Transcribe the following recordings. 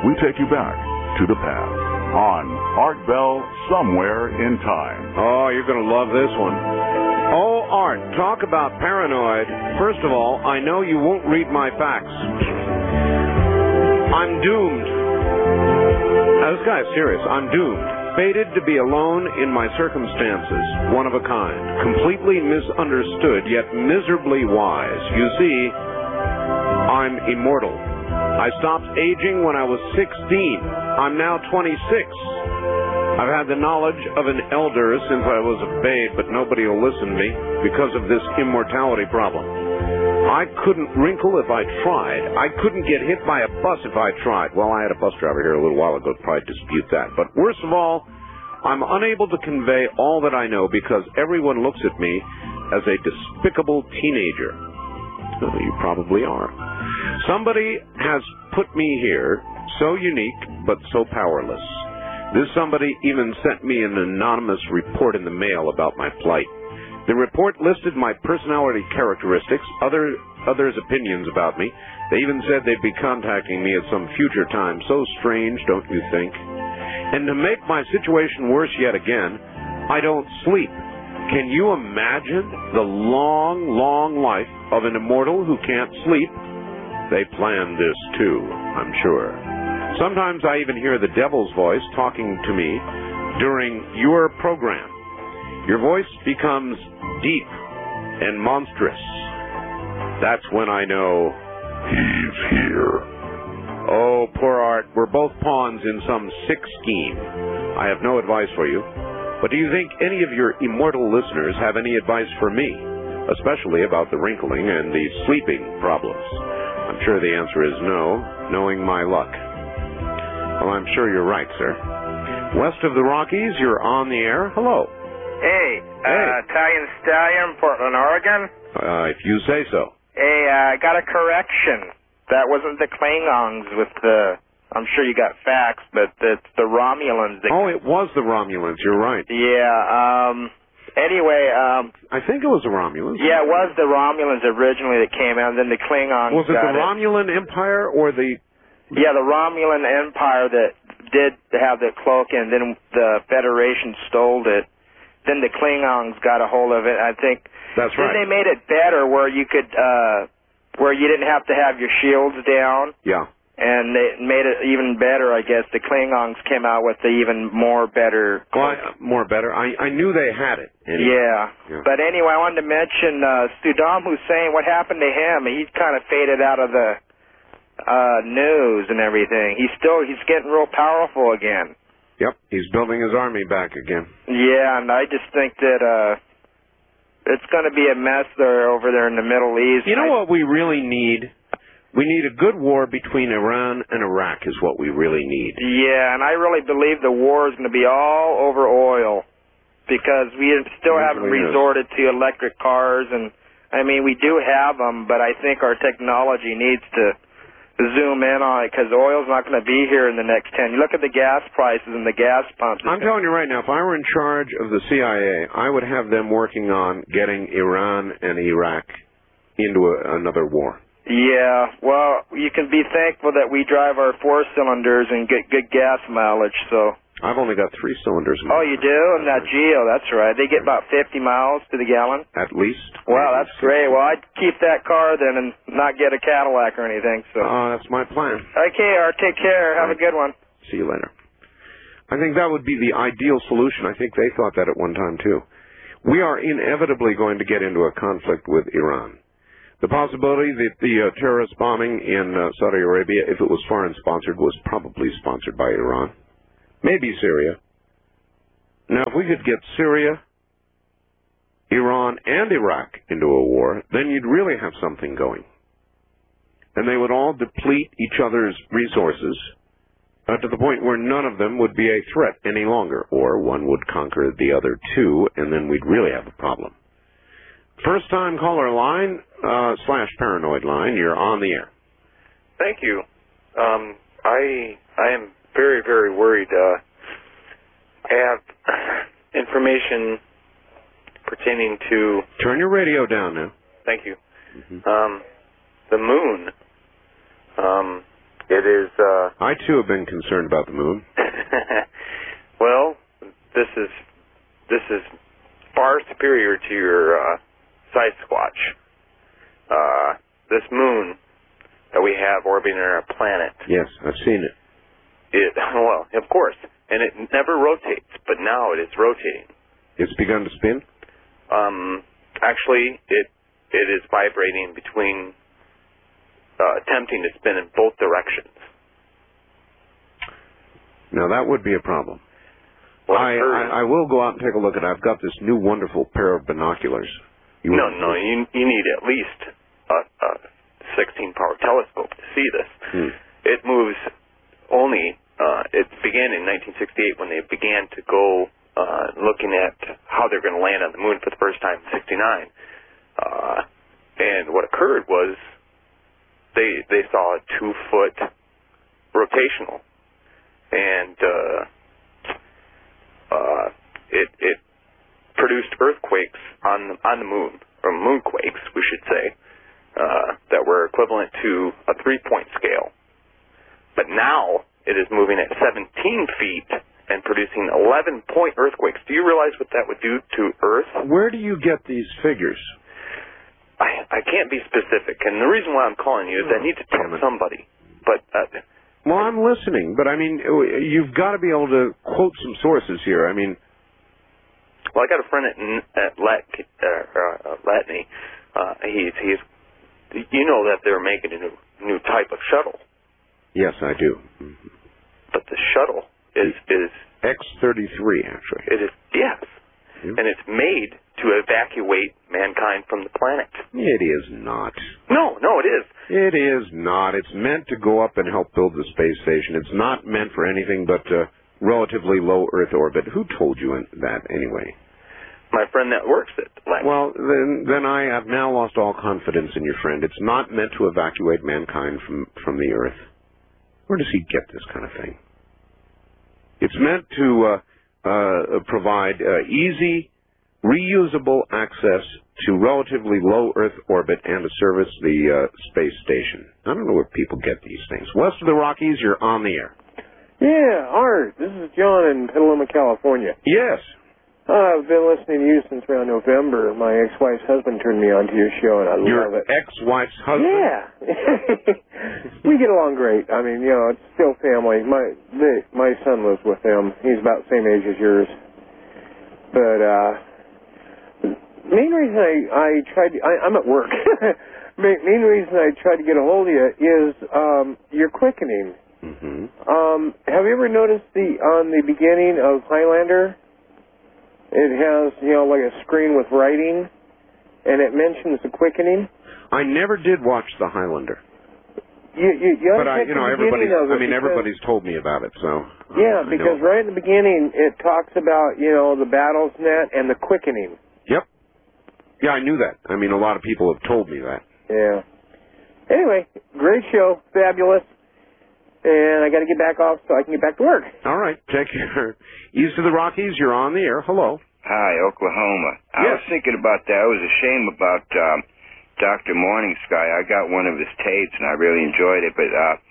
we take you back to the past on Art Bell Somewhere in Time. Oh, you're going to love this one. Oh, Art, talk about paranoid. First of all, I know you won't read my facts. I'm doomed. Now, this guy is serious. I'm doomed. Fated to be alone in my circumstances, one of a kind, completely misunderstood, yet miserably wise. You see, I'm immortal. I stopped aging when I was 16. I'm now 26. I've had the knowledge of an elder since I was a babe, but nobody will listen to me because of this immortality problem. I couldn't wrinkle if I tried. I couldn't get hit by a bus if I tried. Well, I had a bus driver here a little while ago to probably dispute that. But worst of all, I'm unable to convey all that I know because everyone looks at me as a despicable teenager. Well, you probably are. Somebody has put me here, so unique but so powerless. This somebody even sent me an anonymous report in the mail about my plight. The report listed my personality characteristics, others' opinions about me. They even said they'd be contacting me at some future time. So strange, don't you think? And to make my situation worse yet again, I don't sleep. Can you imagine the long, long life of an immortal who can't sleep? They planned this too, I'm sure. Sometimes I even hear the devil's voice talking to me during your program. Your voice becomes deep and monstrous. That's when I know he's here. Oh, poor Art, we're both pawns in some sick scheme. I have no advice for you. But do you think any of your immortal listeners have any advice for me, especially about the wrinkling and the sleeping problems? I'm sure the answer is no, knowing my luck. Well, I'm sure you're right, sir. West of the Rockies, you're on the air. Hello. Hey, Italian Stallion, Portland, Oregon. If you say so. Hey, I got a correction. That wasn't the Klingons with the... I'm sure you got facts, but it's the Romulans. Oh, it was the Romulans. You're right. Yeah, anyway... I think it was the Romulans. Yeah, it was the Romulans originally that came out, and then the Klingons Was it the Romulan Empire or the... Yeah, the Romulan Empire that did have the cloak, and then the Federation stole it. Then the Klingons got a hold of it. I think that's right. Then they made it better where you could, where you didn't have to have your shields down. Yeah. And they made it even better, I guess. The Klingons came out with the even more better. Well, more better. I knew they had it. Anyway. Yeah. But anyway, I wanted to mention Saddam Hussein. What happened to him? He's kind of faded out of the news and everything. He's getting real powerful again. Yep, he's building his army back again. Yeah, and I just think that it's going to be a mess there over there in the Middle East. You know what we really need? We need a good war between Iran and Iraq is what we really need. Yeah, and I really believe the war is going to be all over oil because we still haven't resorted to electric cars. And, I mean, we do have them, but I think our technology needs to zoom in on it because oil's not going to be here in the next 10. You look at the gas prices and the gas pumps. I'm telling you right now, if I were in charge of the CIA, I would have them working on getting Iran and Iraq into another war. Yeah, well, you can be thankful that we drive our 4-cylinders and get good gas mileage, so... I've only got 3 cylinders. Oh, you do? And that Geo, that's right. They get about 50 miles to the gallon? At least. Wow, that's great. Well, I'd keep that car then and not get a Cadillac or anything. So. That's my plan. Okay, Art, take care. Have a good one. See you later. I think that would be the ideal solution. I think they thought that at one time, too. We are inevitably going to get into a conflict with Iran. The possibility that the terrorist bombing in Saudi Arabia, if it was foreign-sponsored, was probably sponsored by Iran. Maybe Syria. Now, if we could get Syria, Iran, and Iraq into a war, then you'd really have something going. And they would all deplete each other's resources to the point where none of them would be a threat any longer, or one would conquer the other two, and then we'd really have a problem. First-time caller line, /paranoid line, you're on the air. Thank you. I am very, very worried. I have information pertaining to... Turn your radio down now. Thank you. The moon. It is. I too have been concerned about the moon. Well, this is far superior to your side squatch. This moon that we have orbiting our planet. Yes, I've seen it. Well, of course, and it never rotates, but now it is rotating. It's begun to spin? Actually, it is vibrating between, attempting to spin in both directions. Now, that would be a problem. Well, I will go out and take a look at it. I've got this new wonderful pair of binoculars. You need at least a 16-power telescope to see this. It moves only, it began in 1968 when they began to go looking at how they're going to land on the moon for the first time in 69. And what occurred was they saw a 2-foot rotational. And it produced earthquakes on the moon, or moonquakes, we should say, that were equivalent to a 3-point scale. But now it is moving at 17 feet and producing 11-point earthquakes. Do you realize what that would do to Earth? Where do you get these figures? I can't be specific, and the reason why I'm calling you is I need to tell somebody. But well, I'm listening, but I mean, you've got to be able to quote some sources here. I mean, well, I got a friend at Latney. He's you know that they're making a new type of shuttle. Yes, I do. Mm-hmm. But the shuttle is X-33, actually. It is, yes. Mm-hmm. And it's made to evacuate mankind from the planet. It is not. No, it is. It is not. It's meant to go up and help build the space station. It's not meant for anything but relatively low Earth orbit. Who told you that anyway? My friend that works at Latney. Well, then I have now lost all confidence in your friend. It's not meant to evacuate mankind from the Earth. Where does he get this kind of thing? It's meant to provide easy, reusable access to relatively low Earth orbit and to service the space station. I don't know where people get these things. West of the Rockies, you're on the air. Yeah, Art, this is John in Petaluma, California. Yes. I've been listening to you since around November. My ex-wife's husband turned me on to your show, and I love it. Your ex-wife's husband? Yeah. We get along great. I mean, it's still family. My son lives with them. He's about the same age as yours. But the main reason I tried to... I'm at work. Main reason I tried to get a hold of you is your quickening. Mm-hmm. Have you ever noticed on the beginning of Highlander... It has, like a screen with writing, and it mentions the quickening. I never did watch The Highlander. But everybody's told me about it, so. Yeah, because right in the beginning it talks about, the battles net and the quickening. Yep. Yeah, I knew that. I mean, a lot of people have told me that. Yeah. Anyway, great show, fabulous. And I got to get back off so I can get back to work. All right, take care. East of the Rockies, you're on the air. Hello. Hi, Oklahoma. I was thinking about that. It was a shame about Dr. Morning Sky. I got one of his tapes, and I really enjoyed it. But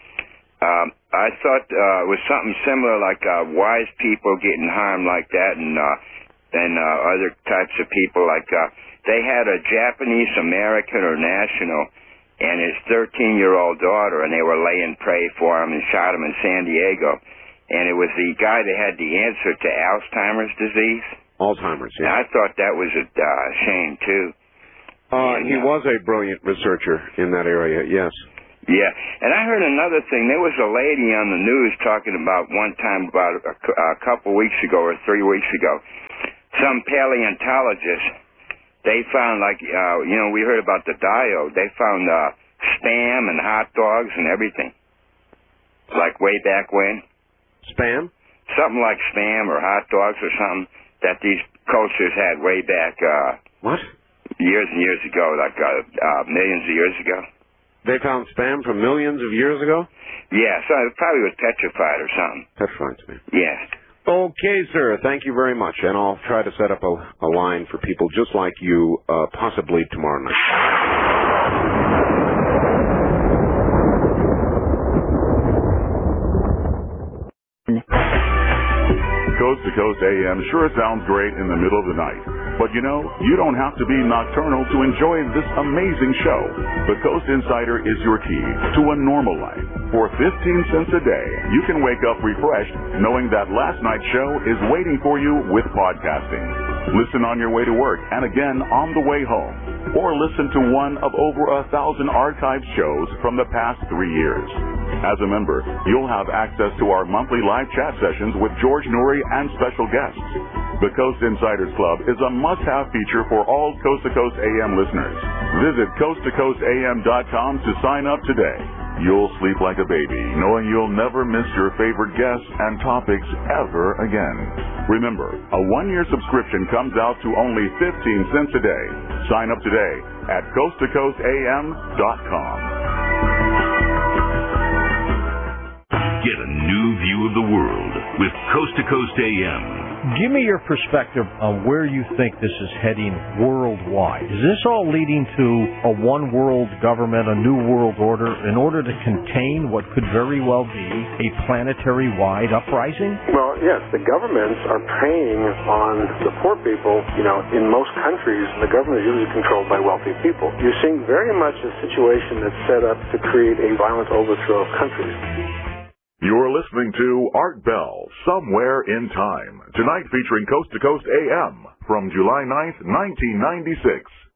I thought it was something similar, like wise people getting harmed like that, and other types of people. Like they had a Japanese American or national and his 13-year-old daughter, and they were laying prey for him and shot him in San Diego. And it was the guy that had the answer to Alzheimer's disease. Alzheimer's, yeah. And I thought that was a shame, too. He was a brilliant researcher in that area, yes. Yeah, and I heard another thing. There was a lady on the news talking about one time, about a couple weeks ago or 3 weeks ago, some paleontologists, they found, we heard about the diode. They found Spam and hot dogs and everything, like way back when. Spam? Something like Spam or hot dogs or something that these cultures had way back. What? Years and years ago, like millions of years ago. They found Spam from millions of years ago? Yeah, so it probably was petrified or something. Petrified Spam. Yeah. Okay, sir. Thank you very much. And I'll try to set up a line for people just like you, possibly tomorrow night. Coast to Coast AM sure sounds great in the middle of the night. But you know, you don't have to be nocturnal to enjoy this amazing show. The Coast Insider is your key to a normal life. For 15 cents a day, you can wake up refreshed knowing that last night's show is waiting for you with podcasting. Listen on your way to work and again on the way home. Or listen to one of over 1,000 archived shows from the past 3 years. As a member, you'll have access to our monthly live chat sessions with George Noory and special guests. The Coast Insiders Club is a must-have feature for all Coast to Coast AM listeners. Visit coasttocoastam.com to sign up today. You'll sleep like a baby, knowing you'll never miss your favorite guests and topics ever again. Remember, a 1-year subscription comes out to only 15 cents a day. Sign up today at coasttocoastam.com. Get a new view of the world with Coast to Coast AM. Give me your perspective on where you think this is heading worldwide. Is this all leading to a one-world government, a new world order, in order to contain what could very well be a planetary-wide uprising? Well, yes, the governments are preying on the poor people. You know, in most countries, the government is usually controlled by wealthy people. You're seeing very much a situation that's set up to create a violent overthrow of countries. You're listening to Art Bell, Somewhere in Time, tonight featuring Coast to Coast AM from July 9th, 1996.